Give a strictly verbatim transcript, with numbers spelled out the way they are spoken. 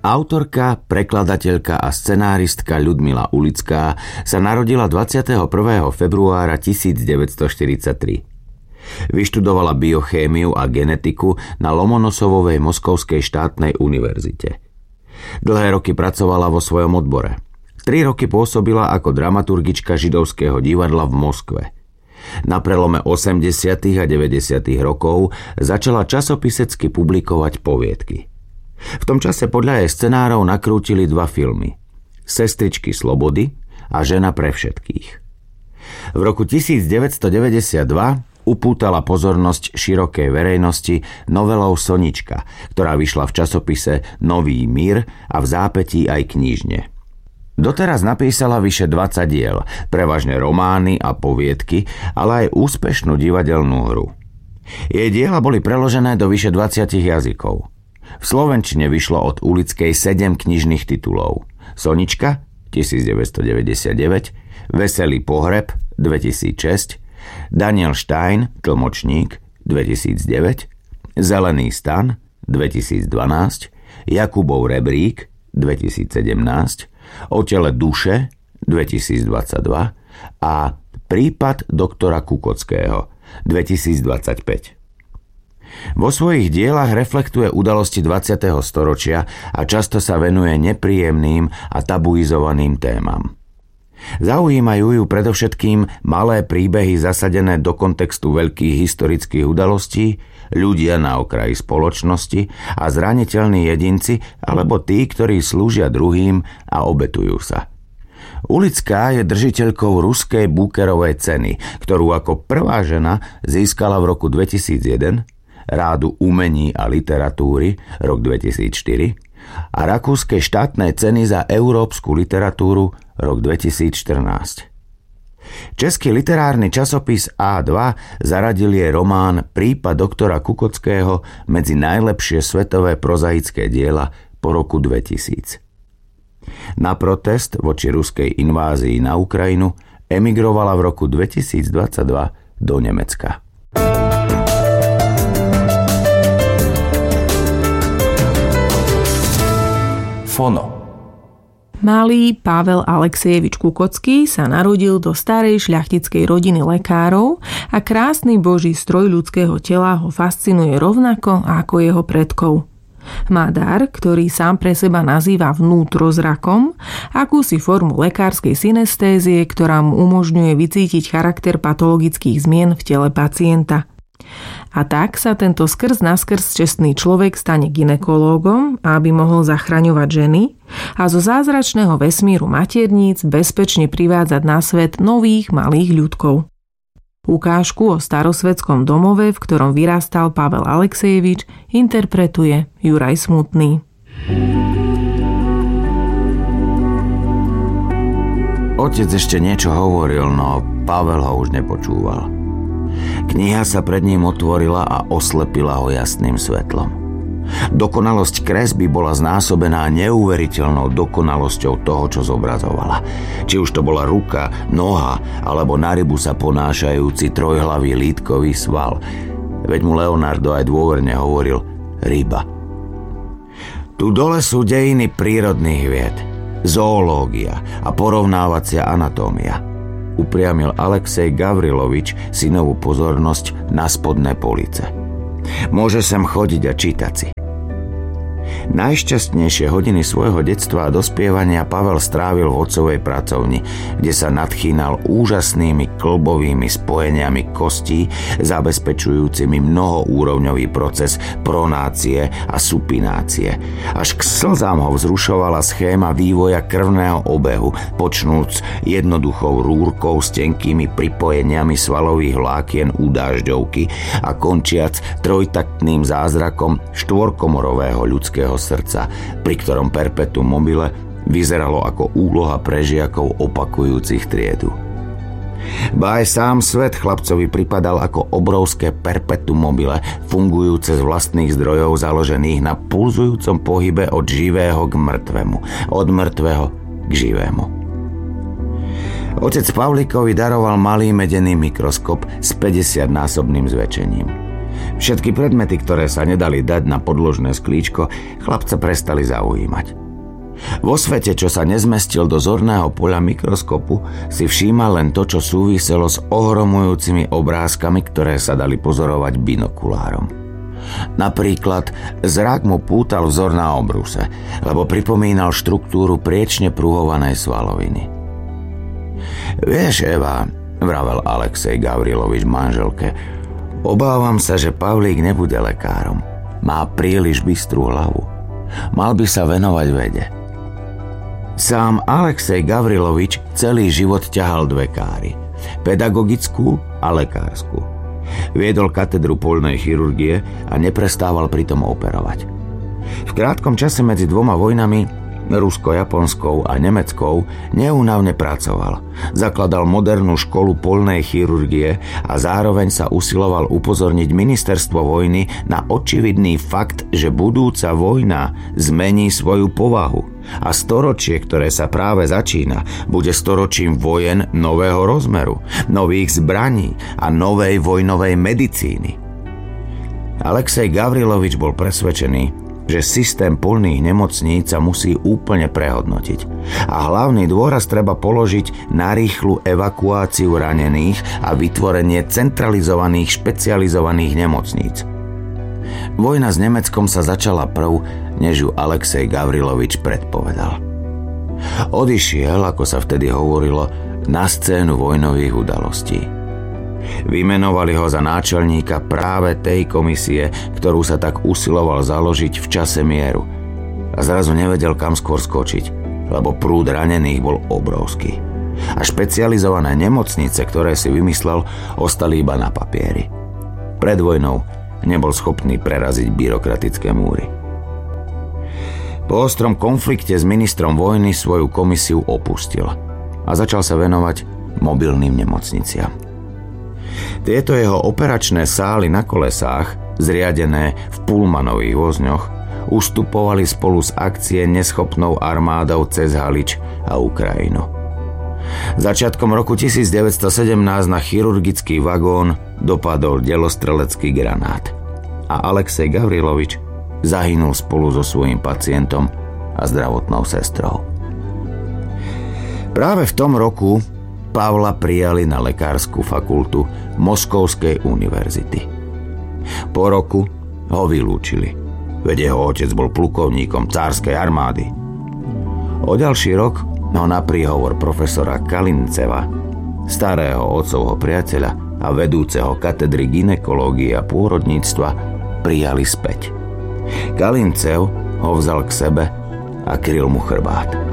Autorka, prekladateľka a scenáristka Ľudmila Ulická sa narodila dvadsiateho prvého februára tisícdeväťstoštyridsaťtri. Vyštudovala biochémiu a genetiku na Lomonosovovej Moskovskej štátnej univerzite. Dlhé roky pracovala vo svojom odbore. Tri roky pôsobila ako dramaturgička Židovského divadla v Moskve. Na prelome osemdesiatych a deväťdesiatych rokov začala časopisecky publikovať poviedky. V tom čase podľa jej scenárov nakrútili dva filmy: Sestričky slobody a Žena pre všetkých. V roku tisícdeväťstodeväťdesiatdva upútala pozornosť širokej verejnosti novelou Sonička, ktorá vyšla v časopise Nový mír a v zápätí aj knižne. Doteraz napísala vyše dvadsať diel, prevažne romány a poviedky, ale aj úspešnú divadelnú hru. Jej diela boli preložené do vyše dvadsiatich jazykov. V slovenčine vyšlo od Ulickej sedem knižných titulov: Sonička tisícdeväťstodeväťdesiatdeväť, Veselý pohreb dvetisícšesť, Daniel Stein, tlmočník dvetisícdeväť, Zelený stan dvetisícdvanásť, Jakubov rebrík dvetisícsedemnásť, O tele duše dvetisícdvadsaťdva a Prípad doktora Kukockého dvetisícdvadsaťpäť. Vo svojich dielach reflektuje udalosti dvadsiateho storočia a často sa venuje nepríjemným a tabuizovaným témam. Zaujímajú ju predovšetkým malé príbehy zasadené do kontextu veľkých historických udalostí, ľudia na okraji spoločnosti a zraniteľní jedinci alebo tí, ktorí slúžia druhým a obetujú sa. Ulická je držiteľkou ruskej Bookerovej ceny, ktorú ako prvá žena získala v roku dvetisícjeden, Rádu umení a literatúry rok dvetisícštyri a rakúskej štátnej ceny za európsku literatúru rok dvetisícštrnásť. Český literárny časopis á dva zaradil jej román Prípad doktora Kukockého medzi najlepšie svetové prozaické diela po roku dvetisíc. Na protest voči ruskej invázii na Ukrajinu emigrovala v roku dvetisícdvadsaťdva do Nemecka. Fono. Malý Pavel Alexejevič Kukocký sa narodil do starej šľachtickej rodiny lekárov a krásny boží stroj ľudského tela ho fascinuje rovnako ako jeho predkov. Má dar, ktorý sám pre seba nazýva vnútrozrakom, akúsi formu lekárskej synestézie, ktorá mu umožňuje vycítiť charakter patologických zmien v tele pacienta. A tak sa tento skrz naskrz čestný človek stane gynekológom, aby mohol zachraňovať ženy a zo zázračného vesmíru materníc bezpečne privádzať na svet nových malých ľudkov. Ukážku o starosvetskom domove, v ktorom vyrastal Pavel Alexejevič, interpretuje Juraj Smutný. Otec ešte niečo hovoril, no Pavel ho už nepočúval. Kniha sa pred ním otvorila a oslepila ho jasným svetlom. Dokonalosť kresby bola znásobená neuveriteľnou dokonalosťou toho, čo zobrazovala. Či už to bola ruka, noha, alebo na rybu sa ponášajúci trojhlavý lítkový sval. Veď mu Leonardo aj dôverne hovoril ryba. Tu dole sú dejiny prírodných vied, zoológia a porovnávacia anatómia. Upriamil Alexej Gavrilovič synovú pozornosť na spodné police. Môže sem chodiť a čítať si. Najšťastnejšie hodiny svojho detstva a dospievania Pavel strávil v otcovej pracovni, kde sa nadchýnal úžasnými klbovými spojeniami kostí, zabezpečujúcimi mnohoúrovňový proces pronácie a supinácie. Až k slzám ho vzrušovala schéma vývoja krvného obehu, počnúc jednoduchou rúrkou s tenkými pripojeniami svalových vlákien u dážďovky a končiac trojtaktným zázrakom štvorkomorového ľudského srdca, pri ktorom perpetuum mobile vyzeralo ako úloha pre žiakov opakujúcich triedu. Ba aj sám svet chlapcovi pripadal ako obrovské perpetuum mobile, fungujúce z vlastných zdrojov založených na pulzujúcom pohybe od živého k mŕtvemu, od mŕtvého k živému. Otec Pavlíkovi daroval malý medený mikroskop s päťdesiatnásobným zväčšením. Všetky predmety, ktoré sa nedali dať na podložné sklíčko, chlapca prestali zaujímať. Vo svete, čo sa nezmestil do zorného poľa mikroskopu, si všímal len to, čo súviselo s ohromujúcimi obrázkami, ktoré sa dali pozorovať binokulárom. Napríklad zrak mu pútal vzor na obruse, lebo pripomínal štruktúru priečne pruhovanej svaloviny. Vieš, Eva, vravel Alexej Gavrilovič manželke, obávam sa, že Pavlík nebude lekárom. Má príliš bystrú hlavu. Mal by sa venovať vede. Sám Alexej Gavrilovič celý život ťahal dve káry. Pedagogickú a lekárskú. Viedol katedru poľnej chirurgie a neprestával pritom operovať. V krátkom čase medzi dvoma vojnami, rusko-japonskou a nemeckou, neúnavne pracoval. Zakladal modernú školu poľnej chirurgie a zároveň sa usiloval upozorniť ministerstvo vojny na očividný fakt, že budúca vojna zmení svoju povahu a storočie, ktoré sa práve začína, bude storočím vojen nového rozmeru, nových zbraní a novej vojnovej medicíny. Alexej Gavrilovič bol presvedčený, že systém poľných nemocníc sa musí úplne prehodnotiť a hlavný dôraz treba položiť na rýchlu evakuáciu ranených a vytvorenie centralizovaných špecializovaných nemocníc. Vojna s Nemeckom sa začala prv, než ju Alexej Gavrilovič predpovedal. Odišiel, ako sa vtedy hovorilo, na scénu vojnových udalostí. Vymenovali ho za náčelníka práve tej komisie, ktorú sa tak usiloval založiť v čase mieru. A zrazu nevedel, kam skôr skočiť, lebo prúd ranených bol obrovský. A špecializované nemocnice, ktoré si vymyslel, ostali iba na papieri. Pred vojnou nebol schopný preraziť byrokratické múry. Po ostrom konflikte s ministrom vojny svoju komisiu opustil a začal sa venovať mobilným nemocniciam. Tieto jeho operačné sály na kolesách, zriadené v pullmanových vozňoch, ustupovali spolu s akcie neschopnou armádou cez Halič a Ukrajinu. Začiatkom roku devätnásťstosedemnásť na chirurgický vagón dopadol delostrelecký granát a Alexej Gavrilovič zahynul spolu so svojím pacientom a zdravotnou sestrou. Práve v tom roku Pavla prijali na lekárskú fakultu Moskovskej univerzity. Po roku ho vylúčili, veď jeho otec bol plukovníkom cárskej armády. O ďalší rok ho na príhovor profesora Kalinceva, starého otcovho priateľa a vedúceho katedry gynekológie a pôrodníctva, prijali späť. Kalincev ho vzal k sebe a kryl mu chrbát.